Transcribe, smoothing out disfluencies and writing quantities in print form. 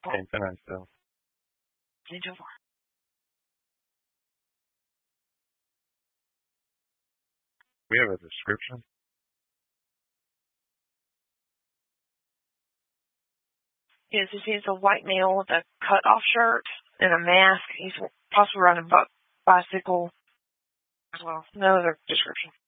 Anything I still. Angel 4. We have a description. Yes, he's a white male with a cut-off shirt and a mask. He's possibly riding a bicycle as well. No other description.